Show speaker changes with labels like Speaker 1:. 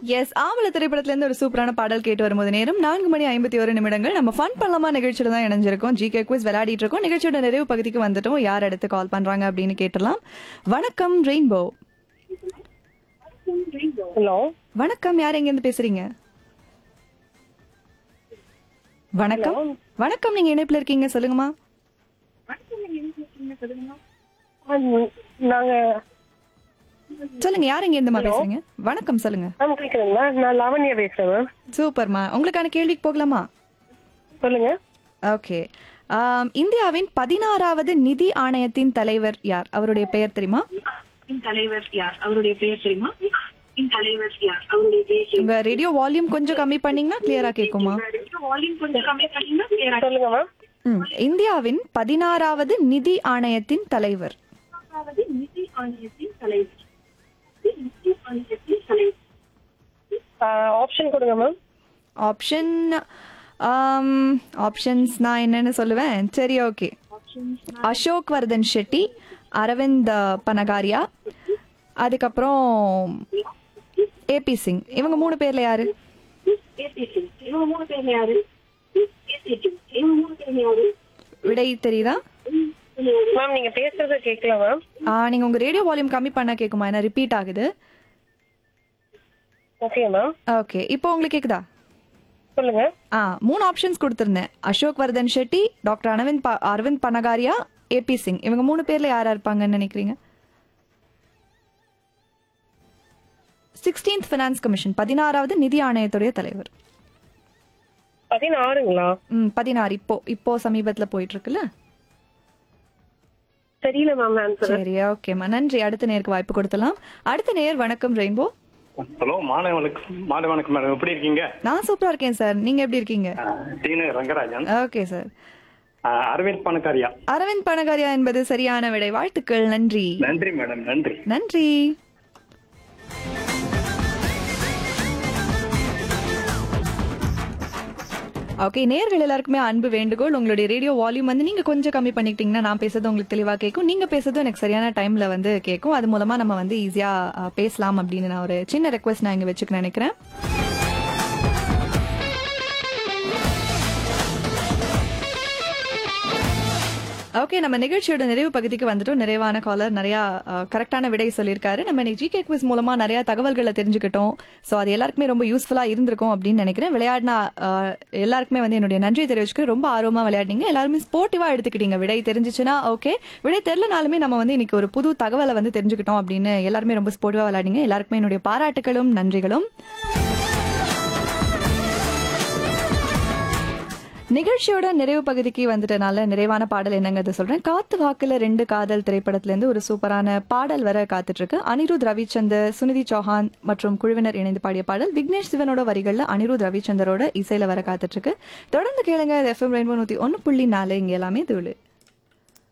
Speaker 1: S ஆவல திரைப்படத்துல இருந்து ஒரு சூப்பரான பாடல் கேட்டு வரும்போது நேரம் 4:51 நம்ம ஃபன் பண்ணலாமா நிகழ்ச்சியில தான் இணைஞ்சிருக்கோம். ஜிகே குவிஸ் விளையாடிட்டு இருக்கோம். நிகழ்ச்சியோட நிறைவு பகுதிக்கு வந்துட்டோம். யார் அடுத்து கால் பண்றாங்க அப்படின்னு கேட்டலாம். வணக்கம் ரெயின்போ.
Speaker 2: ஹலோ
Speaker 1: வணக்கம், யார் எங்க இருந்து பேசுறீங்க? வணக்கம் வணக்கம், நீங்க இணைப்புல இருக்கீங்க, சொல்லுங்கம்மா.
Speaker 2: நாங்க
Speaker 1: சொல்லுங்க, யார் எங்க இருந்துமா பேசுறீங்க? வணக்கம், சொல்லுங்க.
Speaker 2: மேம் கேக்குதுங்களா? நான் லாவண்யா பேசுறேன் மேம்.
Speaker 1: சூப்பர்மா, உங்களுக்கான கேள்விக்கு போகலாமா?
Speaker 2: சொல்லுங்க.
Speaker 1: ஓகே. இந்தியாவின் 16வது நிதி ஆணையத்தின் தலைவர் யார்? அவருடைய பெயர் தெரியுமா? உங்க ரேடியோ வால்யூம் கொஞ்சம் கம்மி பண்ணீங்கன்னா கிளியரா கேக்குமா?
Speaker 2: சொல்லுங்க மேம்.
Speaker 1: இந்தியாவின் 16வது நிதி ஆணையத்தின் தலைவர்.
Speaker 2: ஆப்ஷன் கொடுங்க மேம்.
Speaker 1: ஆப்ஷன் ஆப்ஷன்ஸ் நான் என்னன்னு சொல்லுவேன். சரி, ஓகே. அசோக் வர்தன் ஷெட்டி, அரவிந்த் பனகாரியா, அதுக்கப்புறம் ஏபி சிங். இவங்க 3 பேர்ல யாரு? விடை தெரியுதா?
Speaker 2: மேம் நீங்க பேசுறது கேட்கல மேம்.
Speaker 1: நீங்க உங்க ரேடியோ வால்யூம் கம்மி பண்ணா கேக்குமா? என்ன ரிப்பீட் ஆகுது.
Speaker 2: Okay ma'am.
Speaker 1: ஓகே, இப்போ உங்களுக்கு கேக்குதா?
Speaker 2: சொல்லுங்க.
Speaker 1: 3 options கொடுத்திருந்தேன். Ashok Vardhan Shetty, doctor Aravind Panagariya, AB Singh. இவங்க 3 பேர்ல யாரா இருப்பாங்கன்னு நினைக்கிறீங்க? 16th ஃபினான்ஸ் கமிஷன், 16வது நிதி ஆணையத்துடைய தலைவர்.
Speaker 2: 16ங்களா?
Speaker 1: 16 இப்போ சமீபத்துல போயிட்டு இருக்குல்ல.
Speaker 2: தெரியல மேம் ஆன்சர்.
Speaker 1: சரி, ஓகேம்மா, நன்றி. அடுத்த நேருக்கு வாய்ப்பு கொடுத்தலாம். அடுத்த நேர் வணக்கம் ரெயின்போ.
Speaker 3: ஹலோ, மாலை வணக்கம் மேடம், எப்படி இருக்கீங்க?
Speaker 1: நான் சூப்பரா இருக்கேன் சார், நீங்க எப்படி இருக்கீங்க?
Speaker 3: டீனு ரங்கராஜன்.
Speaker 1: Okay sir.
Speaker 3: அரவிந்த் பனகாரியா.
Speaker 1: அரவிந்த் பனகாரியா என்பது சரியான விடை. வாழ்த்துக்கள், நன்றி.
Speaker 3: நன்றி மேடம், நன்றி.
Speaker 1: நன்றி. ஓகே, நேர்கள் எல்லாருக்குமே அன்பு வேண்டுகோள். உங்களுடைய ரேடியோ வால்யூம் வந்து நீங்க கொஞ்சம் கம்மி பண்ணிக்கிட்டீங்கன்னா நான் பேசுறது உங்களுக்கு தெளிவா கேட்கும். நீங்க பேசுறதும் எனக்கு சரியான டைம்ல வந்து கேட்கும். அது மூலமா நம்ம வந்து ஈஸியா பேசலாம் அப்படின்னு நான் ஒரு சின்ன ரெக்வஸ்ட் நான் இங்க வச்சுக்க நினைக்கிறேன். ஓகே, நம்ம நிகழ்ச்சியோட நிறைவு பகுதிக்கு வந்துட்டோம். நிறைவான காலர் நிறைய கரெக்டான விடை சொல்லியிருக்காரு. நம்ம ஜிகே குவிஸ் மூலமா நிறைய தகவல்களை தெரிஞ்சுக்கிட்டோம். ஸோ அது எல்லாருக்குமே ரொம்ப யூஸ்ஃபுல்லா இருந்திருக்கும் அப்படின்னு நினைக்கிறேன். விளையாடினா எல்லாருக்குமே வந்து என்னுடைய நன்றியை தெரிவிச்சுக்கிறேன். ரொம்ப ஆர்வமா விளையாடினீங்க. எல்லாருமே ஸ்போர்ட்டிவா எடுத்துக்கிட்டீங்க. விடை தெரிஞ்சிச்சுன்னா ஓகே, விடை தெரியலனாலுமே நம்ம வந்து இன்னைக்கு ஒரு புது தகவலை வந்து தெரிஞ்சுக்கிட்டோம் அப்படின்னு எல்லாருமே ரொம்ப ஸ்போர்ட்டிவா விளையாடிங்க. எல்லாருக்குமே என்னுடைய பாராட்டுகளும் நன்றிகளும். நிகழ்ச்சியோட நிறைவு பகுதிக்கு வந்துட்டனால நிறைவான பாடல் என்னங்கிறத சொல்றேன். காத்து வாக்குல 2 காதல் திரைப்படத்துல இருந்து ஒரு சூப்பரான பாடல் வர காத்துட்டு இருக்கு. அனிருத் ரவிச்சந்தர், சுனிதி சௌஹான் மற்றும் குழுவினர் இணைந்து பாடிய பாடல். விக்னேஷ் சிவனோட வரிகள்ல அனிருத் ரவிச்சந்தரோட இசையில வர காத்துட்டு இருக்கு. தொடர்ந்து கேளுங்க. FM rainbow 101.4. இங்க எல்லாமே தூளு.